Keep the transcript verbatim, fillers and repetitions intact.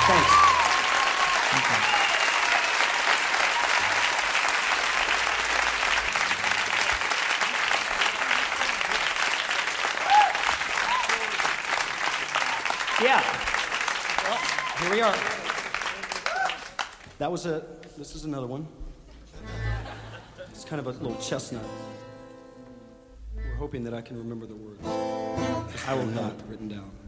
Thanks. Yeah. Well, here we are. That was a, this is another one. It's kind of a little chestnut. We're hoping that I can remember the words. I will not written down.